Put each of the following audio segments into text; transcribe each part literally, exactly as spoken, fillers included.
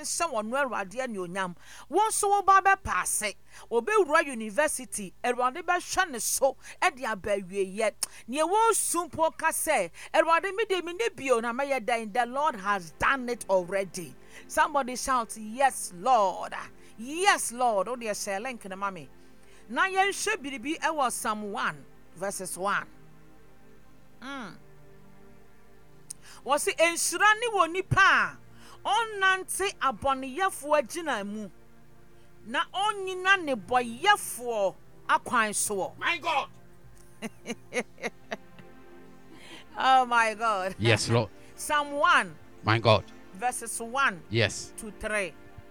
someone no awurade ani onyam won so wo ba be paase obewura university awurade be hwe ne so e de abawie ye ne wo sumpo ka say awurade me de me ne bio na me dan the Lord has done it already. Somebody shout yes Lord, yes Lord. O de say link na mami na yen hwe biribi e was Psalm one verses one. mm Wasi enhyira ni wo nipa onnante aboneyefo agina mu na onyina ne boyefo akwan so. My God. Oh my God. Yes, Lord. Psalm one. My God. Verses one. Yes. To three.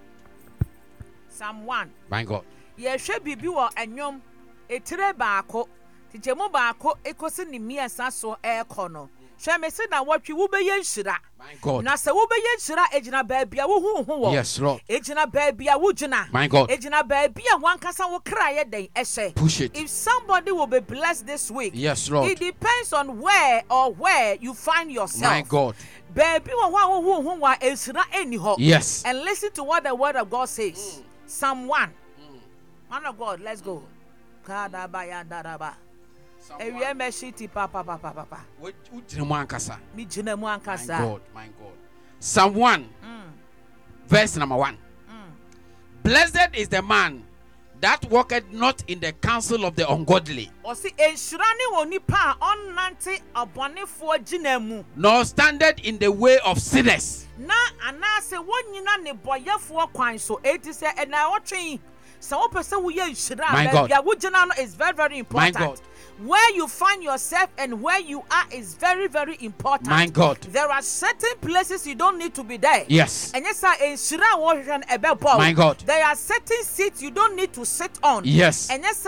Psalm one. My God. Yehwe bibi wo anyom etire baako tijemu baako ekosi ni miasa so ekono. Shemesi na watwi wo beye nhira. My God. Na se wo beye nhira ejina baabia wo hu hu wo. Yes, Lord. Ejina baabia wo jina. My God. Ejina baabia wankasa wo kraye den ehye. Push it. If somebody will be blessed this week, yes, Lord. It depends on where or where you find yourself. My God. Baby wo wo hu hu wa ehira eni ho. Yes. And listen to what the word of God says. Mm. Psalm one. Mm. Man of God, let's go. Kada baya daraba. Ewie me shiti papa papa papa. Ujina mu ankasa. Mi jina mu ankasa. My God, my God. Psalm one. Mm. Verse number one. Mm. Blessed is the man that walketh not in the counsel of the ungodly. Osi enhyira ni woni pa onnante abonefo jina mu. Nor standeth in the way of sinners. Na anase wonyina ne boyefo kwan so eti se ena wotwen. So what person we enhyira is very very important. My God. Where you find yourself and where you are is very, very important. My God. There are certain places you don't need to be there. Yes. And yes, sir, my God. There are certain seats you don't need to sit on. Yes. And yes, sir,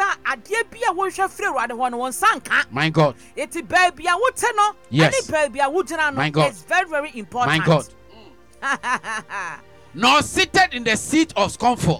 my God. It's baby, yes. My God. It's very, very important. My God. Nor seated in the seat of comfort.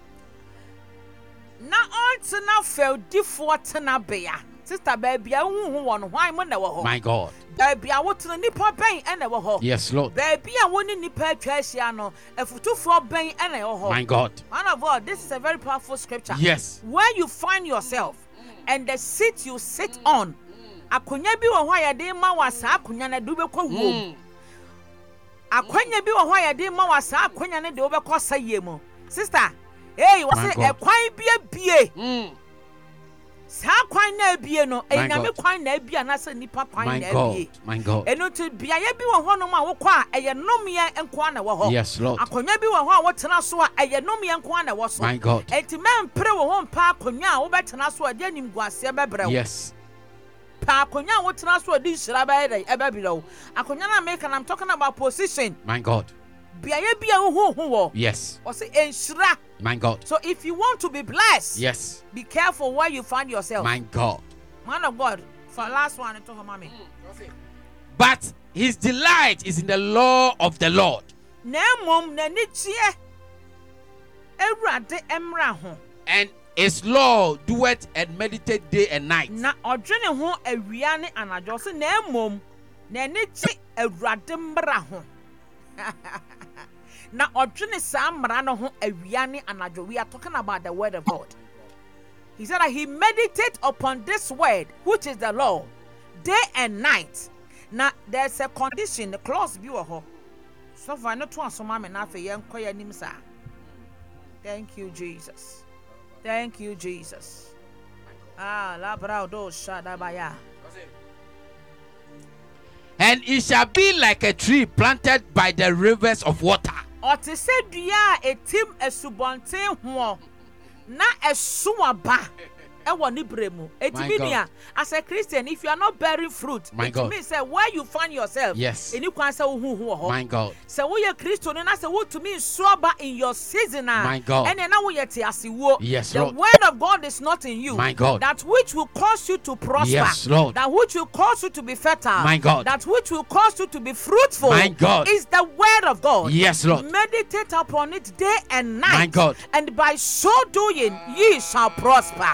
Na on na fell default na beya. Sister baby, I won't why when my God. Baby, I want to nipper bang and never ho. Yes, Lord. Baby, I want to nipper trashiano, a two for bang and a ho. My God. Man of God, this is a very powerful scripture. Yes. Where you find yourself and the seat you sit on. Akunya bi wo hwa de ma wasa akunya na de obekọ wom. Akwanya bi wo hwa de ma wasa akwanya na de obekọ saye mu. Sister, hey, what say e kwan bia bie. Mm. Sa kwan na bie no, e nyame kwan na bie na se nipa kwan na bie. My God. Eno to bia ye bi wo ho no ma wo kwa e ye nomie enko na wo ho. Yes, Lord. Akonya bi wo ho a wo tena so a e ye nomie enko na wo so. My God. Enti mempre wo ho mpa akonya a wo betena so a de anim guase bebre wo. Yes. Pa akonya wo tena so a di shira ba e ebebire wo. Akonya na make I'm talking about position. My God. Bia ye bia wo ho wo. Yes. O say enshira. My God. So if you want to be blessed, yes, be careful where you find yourself. My God. Man of God, for last one to her mommy. Mm, but his delight is in the law of the Lord. And his law doeth and meditate day and night. Na odwene ho awia ne anajo se na mom na ne chi awurade mbra ho. Na odwene sa mra no ho awia ne anajo. We are talking about the word of God. He said that he meditate upon this word, which is the law, day and night. Now there's a condition, the clause be ho. So far not to answer mama na fe yen koya nim sa. Thank you, Jesus. Thank you, Jesus. Ah, la brado shadabaya. And it shall be like a tree planted by the rivers of water. Or to say dua etim esubonten ho na esuaba e woni bremu etimi as a Christian, if you are not bearing fruit, my it God. means say where you find yourself. Yes. Any kwan say hu hu ho. My God. Say we are Christian na say what to me suaba in your season. My God. And then now we yet asiwo. Yes, the Lord. word of God is not in you. My God. That which will cause you to prosper. Yes, Lord. That which will cause you to be fertile. My God. That which will cause you to be fruitful. My God. Is the word of God. Yes, Lord. Meditate upon it day and night. My God. And by so doing, ye shall prosper. Oh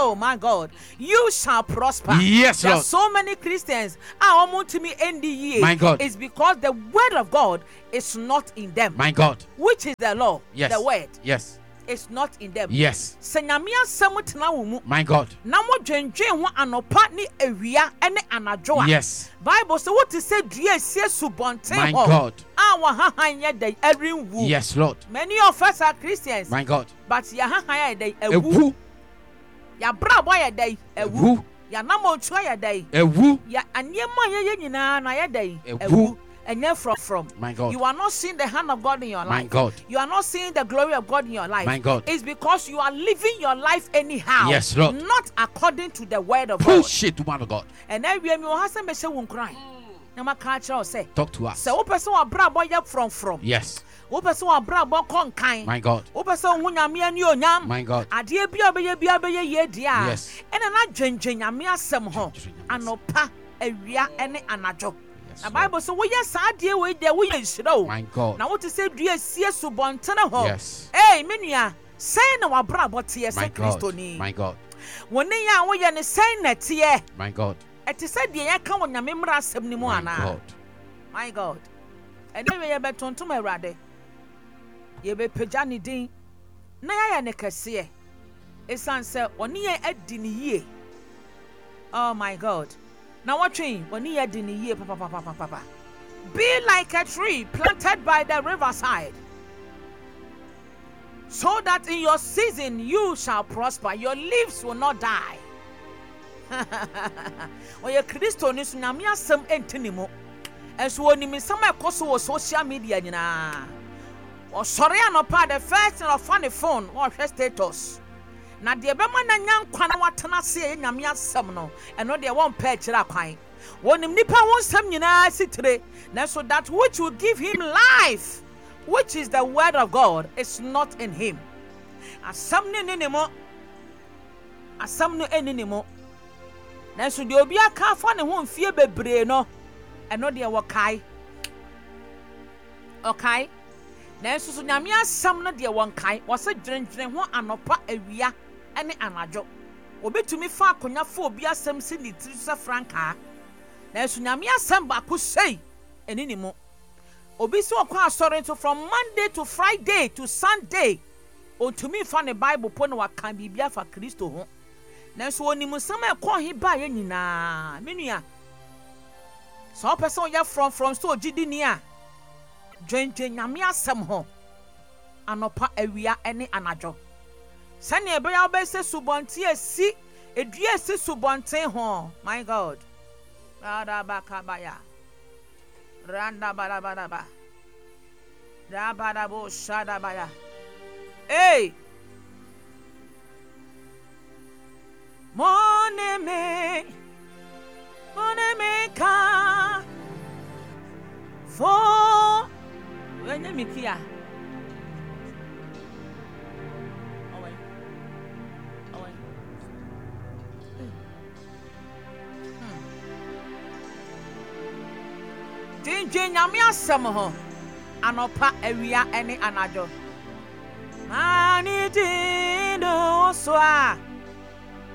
oh my God, you shall prosper. Yes, there Lord. are so many Christians are almost to me in the year. My God. It's because the word of God is not in them. My God. Which is the law? Yes. The word. Yes. It's not in them. Yes. Senyamia samutena wumu. My God. Na mo dwendwen ho anopa ni ewia ene anadwo a. Yes. Bible say what is say dua sie subonten My ho. God. Ah wa hahan ye dey erinwu. Yes, Lord. Many of us are Christians. My God. But ya hahan ye dey Ewu. ewu. Ya brabo ye dey ewu. Ewu. Ya namontu ye dey. Ewu. Ya anyema ye ye nyina na ye dey Ewu. And then from from My God. you are not seeing the hand of God in your life. My God. You are not seeing the glory of God in your life. My God. It's because you are living your life anyhow. Yes, Lord. Not according to the word of God. Push it, woman of God. And then we will have some say won cry. Na ma ka kira say. Talk to us. Say wo person wa bra boy from from. Yes. Wo person wa bra boy kon kan. My God. Wo person hu nyame ani onyam. My God. Ade bia obeye bia obeye ye dia. Yes. Ena na dwendwen nyame asem ho. Anopa awia ene anadwo. The Bible says, "We yes, I deal with the we show." My God. Now what to say? Do you see a subontana ho? Yes. Hey, minia, say no abra but here My say Christo ni. God. My God. When they are we are saying that here. My God. It is said the year come on your memory asem ni mo My ana. God. My God. And then we are beton to my rade. Ye be pejani din. Na ya ne kese. Esan say oni ye edi ni ye. Oh my God. Now what train? When you in the year, papa, papa, papa, papa. Be like a tree planted by the riverside, so that in your season you shall prosper. Your leaves will not die. When you Christo ni sunamia some entinimo, and so when you some koso social media, you know, or sorry, I'm not part the first and of funny phone or status. Na de bema na nya nkwa na watena se ye nyame asem no eno de won pa kira kwan wonim nipa won sam nyina sitire na so that which will give him life, which is the word of God, is not in him. Asam ne ne mo asam no eni ne mo na so de obi aka fa ne ho mfie bebre no eno de wo kai okay na so so nyame asam no de won kai wo se dwendwen ho anopa awia ene anadwo obetumi fa akonya fa obi asam si ni tiri se franka na so nyame asam ba ko sei eni ni mo obi se okwa asore to from Monday to Friday to Sunday otumi fa ne Bible po na wakan bibia fa Kristo ho na so onimu sam e ko he ba ye nyina menua so person ya from from so gidi ni a dwendwen nyame asam ho anopa awia ene anadwo sane ebe ya be se subonte esi edua esi subonte ho. My God. Rada bakabaya randa barabara da barabo shada baya. Hey, moneme moneme ka for when you mikia. Dwendwen nyame asem ho anopa awia ene anadwo mani dindo so a